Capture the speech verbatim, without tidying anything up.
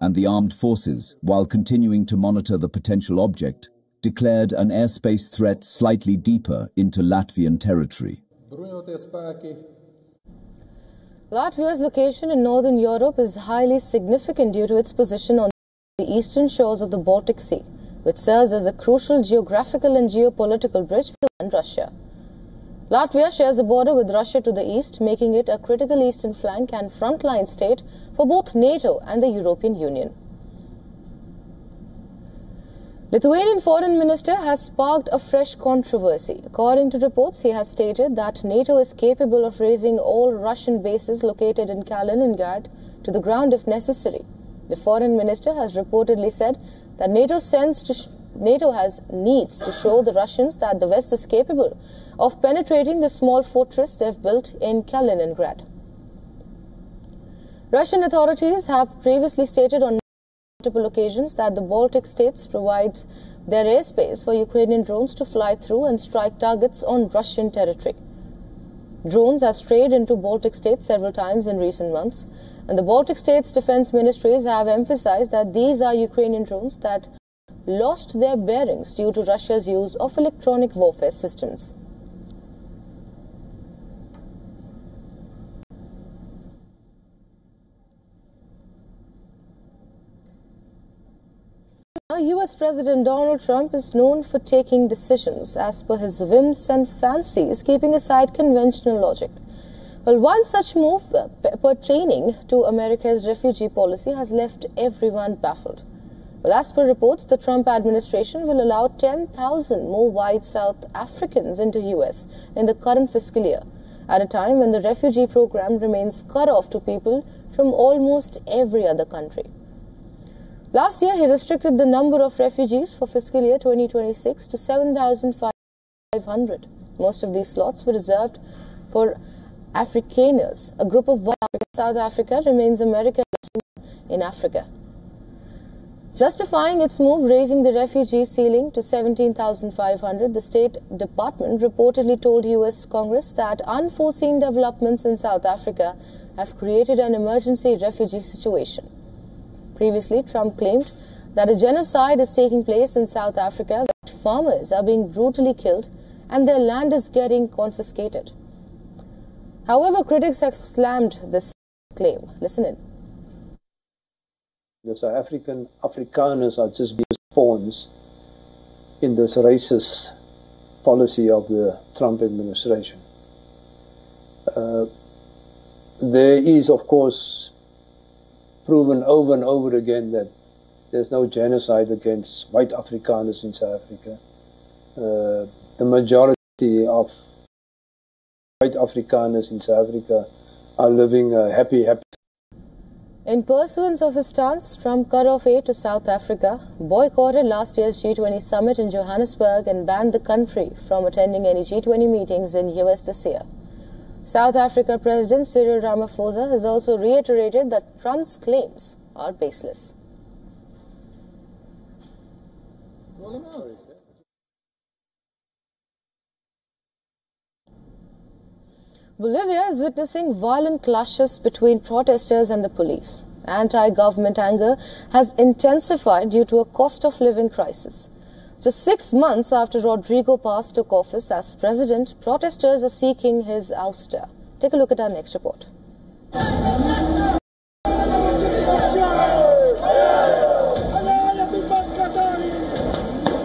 and the armed forces, while continuing to monitor the potential object, declared an airspace threat slightly deeper into Latvian territory. Latvia's location in northern Europe is highly significant due to its position on the eastern shores of the Baltic Sea, which serves as a crucial geographical and geopolitical bridge between Russia. Latvia shares a border with Russia to the east, making it a critical eastern flank and frontline state for both NATO and the European Union. Lithuanian Foreign Minister has sparked a fresh controversy. According to reports, he has stated that NATO is capable of razing all Russian bases located in Kaliningrad to the ground if necessary. The Foreign Minister has reportedly said that NATO sends to NATO has needs to show the Russians that the West is capable of penetrating the small fortress they've built in Kaliningrad. Russian authorities have previously stated on multiple occasions that the Baltic states provide their airspace for Ukrainian drones to fly through and strike targets on Russian territory. Drones have strayed into Baltic states several times in recent months, and the Baltic states' defense ministries have emphasized that these are Ukrainian drones that lost their bearings due to Russia's use of electronic warfare systems. U S President Donald Trump is known for taking decisions as per his whims and fancies, keeping aside conventional logic. Well, one such move pertaining to America's refugee policy has left everyone baffled. Well, as per reports, the Trump administration will allow ten thousand more white South Africans into U S in the current fiscal year, at a time when the refugee program remains cut off to people from almost every other country. Last year, he restricted the number of refugees for fiscal year twenty twenty-six to seven thousand five hundred. Most of these slots were reserved for Afrikaners, a group of white Africans. South Africa remains America's in Africa. Justifying its move, raising the refugee ceiling to seventeen thousand five hundred, the State Department reportedly told U S Congress that unforeseen developments in South Africa have created an emergency refugee situation. Previously, Trump claimed that a genocide is taking place in South Africa, where farmers are being brutally killed and their land is getting confiscated. However, critics have slammed this claim. Listen in. The South African Afrikaners are just being pawns in this racist policy of the Trump administration. Uh, there is, of course, proven over and over again that there's no genocide against white Afrikaners in South Africa. Uh, the majority of white Afrikaners in South Africa are living a happy, happy. In pursuance of his stance, Trump cut off aid to South Africa, boycotted last year's G twenty summit in Johannesburg, and banned the country from attending any G twenty meetings in U S this year. South Africa President Cyril Ramaphosa has also reiterated that Trump's claims are baseless. Bolivia is witnessing violent clashes between protesters and the police. Anti-government anger has intensified due to a cost of living crisis. Just six months after Rodrigo Paz took office as president, protesters are seeking his ouster. Take a look at our next report.